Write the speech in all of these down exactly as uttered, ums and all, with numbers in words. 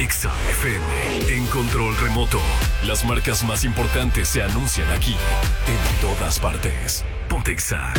Exa F M, en control remoto. Las marcas más importantes se anuncian aquí, en todas partes. Ponte Exa.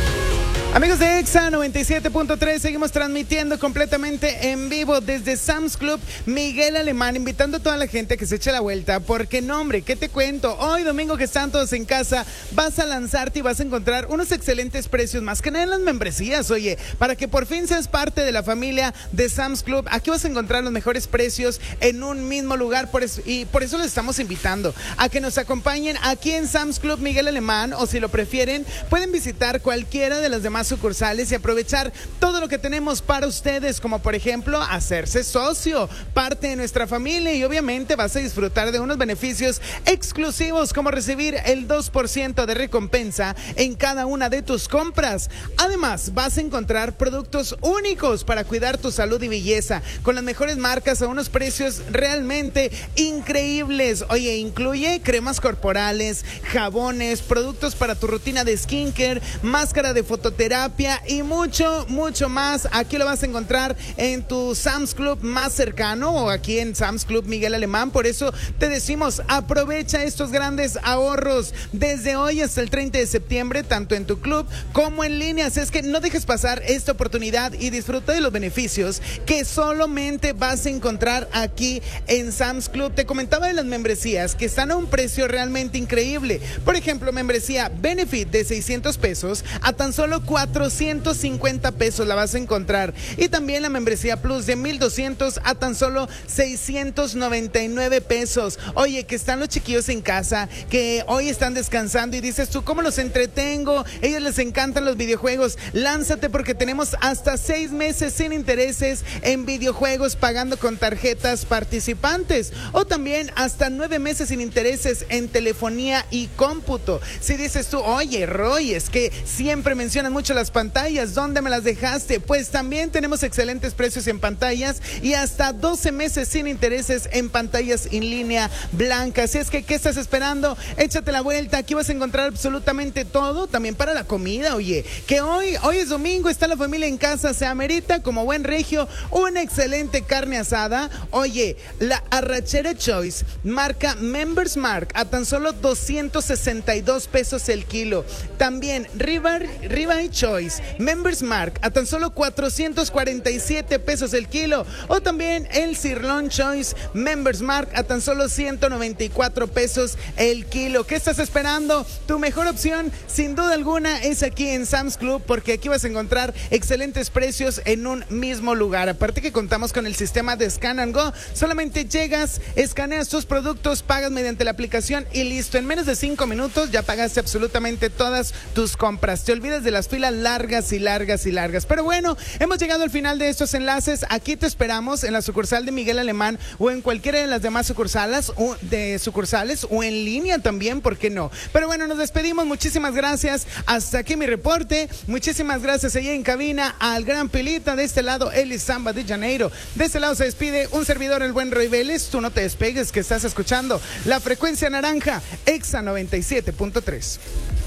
Amigos de Exa noventa y siete punto tres, seguimos transmitiendo completamente en vivo desde Sam's Club Miguel Alemán, invitando a toda la gente a que se eche la vuelta, porque no, hombre, ¿qué te cuento? Hoy domingo que están todos en casa, vas a lanzarte y vas a encontrar unos excelentes precios, más que nada en las membresías, oye, para que por fin seas parte de la familia de Sam's Club. Aquí vas a encontrar los mejores precios en un mismo lugar, por eso, y por eso les estamos invitando a que nos acompañen aquí en Sam's Club Miguel Alemán, o si lo prefieren, pueden visitar cualquiera de las demás sucursales y aprovechar todo lo que tenemos para ustedes, como por ejemplo hacerse socio, parte de nuestra familia, y obviamente vas a disfrutar de unos beneficios exclusivos como recibir el dos por ciento de recompensa en cada una de tus compras. Además, vas a encontrar productos únicos para cuidar tu salud y belleza con las mejores marcas a unos precios realmente increíbles. Oye, incluye cremas corporales, jabones, productos para tu rutina de skincare, máscara de fototerapia y mucho, mucho más. Aquí lo vas a encontrar en tu Sam's Club más cercano o aquí en Sam's Club Miguel Alemán. Por eso te decimos, aprovecha estos grandes ahorros desde hoy hasta el treinta de septiembre, tanto en tu club como en línea. Así es que no dejes pasar esta oportunidad y disfruta de los beneficios que solamente vas a encontrar aquí en Sam's Club. Te comentaba de las membresías que están a un precio realmente increíble. Por ejemplo, membresía Benefit de seiscientos pesos a tan solo cuatrocientos cincuenta pesos la vas a encontrar, y también la membresía Plus de mil doscientos a tan solo seiscientos noventa y nueve pesos. Oye, que están los chiquillos en casa, que hoy están descansando y dices tú, ¿cómo los entretengo? Ellos les encantan los videojuegos. Lánzate, porque tenemos hasta seis meses sin intereses en videojuegos pagando con tarjetas participantes, o también hasta nueve meses sin intereses en telefonía y cómputo. Si dices tú, oye, Roy, es que siempre mencionan mucho las pantallas, ¿dónde me las dejaste? Pues también tenemos excelentes precios en pantallas y hasta doce meses sin intereses en pantallas en línea blanca. Así es que, ¿qué estás esperando? Échate la vuelta, aquí vas a encontrar absolutamente todo, también para la comida. Oye, que hoy, hoy es domingo, está la familia en casa, se amerita como buen regio una excelente carne asada. Oye, la arrachera Choice, marca Members Mark, a tan solo doscientos sesenta y dos pesos el kilo. También Ribeye Ribeye Choice Members Mark a tan solo cuatrocientos cuarenta y siete pesos el kilo, o también el Sirloin Choice Members Mark a tan solo ciento noventa y cuatro pesos el kilo. ¿Qué estás esperando? Tu mejor opción, sin duda alguna, es aquí en Sam's Club, porque aquí vas a encontrar excelentes precios en un mismo lugar. Aparte que contamos con el sistema de Scan and Go. Solamente llegas, escaneas tus productos, pagas mediante la aplicación y listo. En menos de cinco minutos ya pagaste absolutamente todas tus compras. Te olvidas de las filas largas y largas y largas. Pero bueno, hemos llegado al final de estos enlaces. Aquí te esperamos en la sucursal de Miguel Alemán o en cualquiera de las demás sucursales o de sucursales o en línea también, ¿por qué no? Pero bueno, nos despedimos. Muchísimas gracias. Hasta aquí mi reporte. Muchísimas gracias allá en cabina al gran Pilita. De este lado, Eli Samba de Janeiro. De este lado se despide un servidor, el buen Roy Vélez. Tú no te despegues, que estás escuchando la frecuencia naranja, Exa noventa y siete punto tres.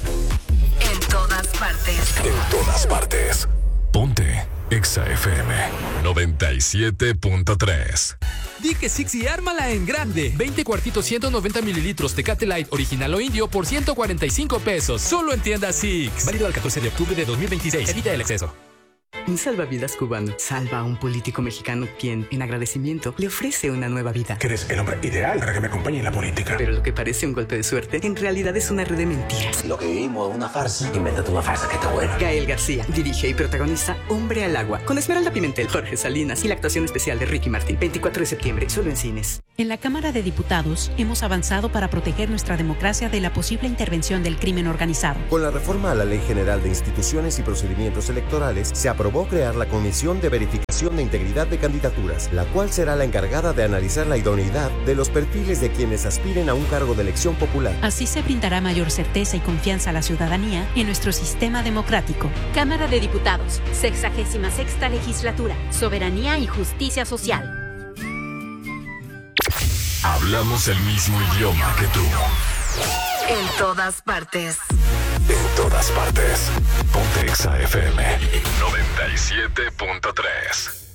En todas partes. En todas partes. Ponte Exa F M noventa y siete punto tres. Di que Six y ármala en grande. veinte cuartitos ciento noventa mililitros Tecate Light original o indio por ciento cuarenta y cinco pesos. Solo en tienda Six. Válido al catorce de octubre de dos mil veintiséis. Evita el exceso. Un salvavidas cubano salva a un político mexicano quien, en agradecimiento, le ofrece una nueva vida. Que eres el hombre ideal para que me acompañe en la política. Pero lo que parece un golpe de suerte, en realidad es una red de mentiras. Lo que vivimos es una farsa. Invéntate una farsa que está buena. Gael García dirige y protagoniza Hombre al Agua, con Esmeralda Pimentel, Jorge Salinas y la actuación especial de Ricky Martin. veinticuatro de septiembre, solo en cines. En la Cámara de Diputados hemos avanzado para proteger nuestra democracia de la posible intervención del crimen organizado. Con la reforma a la Ley General de Instituciones y Procedimientos Electorales, se aprobó crear la Comisión de Verificación de Integridad de Candidaturas, la cual será la encargada de analizar la idoneidad de los perfiles de quienes aspiren a un cargo de elección popular. Así se brindará mayor certeza y confianza a la ciudadanía en nuestro sistema democrático. Cámara de Diputados, sexagésima sexta legislatura, soberanía y justicia social. Hablamos el mismo idioma que tú. En todas partes. En todas partes. Ponte Exa F M noventa y siete punto tres.